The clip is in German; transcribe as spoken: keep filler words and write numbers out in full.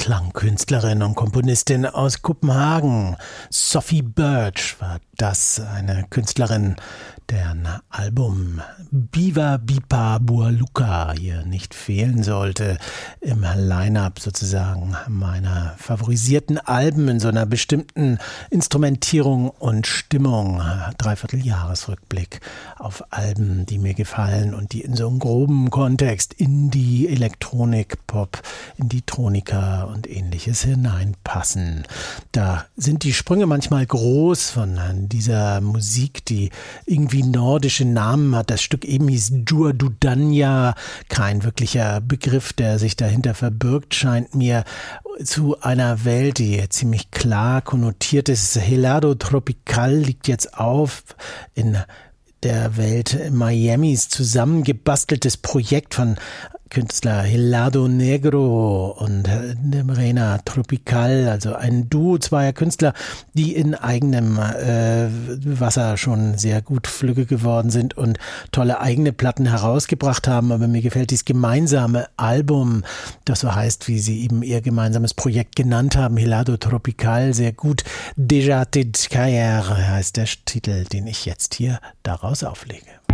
Klangkünstlerin und Komponistin aus Kopenhagen. Sophie Birch war das, eine Künstlerin, deren Album Biva Bipa Bualuka hier nicht fehlen sollte im Line-Up sozusagen meiner favorisierten Alben in so einer bestimmten Instrumentierung und Stimmung. Dreivierteljahresrückblick auf Alben, die mir gefallen und die in so einem groben Kontext in die Elektronik, Pop, in die Tronika und ähnliches hineinpassen. Da sind die Sprünge manchmal groß von dieser Musik, die irgendwie nordische Namen hat. Das Stück eben hieß Djur Dudanya, kein wirklicher Begriff, der sich dahinter verbirgt, scheint mir, zu einer Welt, die ziemlich klar konnotiert ist. Helado Tropical liegt jetzt auf in der Welt Miamis, zusammengebasteltes Projekt von Künstler Helado Negro und Rena Tropical, also ein Duo zweier Künstler, die in eigenem äh, Wasser schon sehr gut flügge geworden sind und tolle eigene Platten herausgebracht haben. Aber mir gefällt dieses gemeinsame Album, das so heißt, wie sie eben ihr gemeinsames Projekt genannt haben, Helado Tropical, sehr gut. Déjà te caer heißt der Titel, den ich jetzt hier daraus auflege.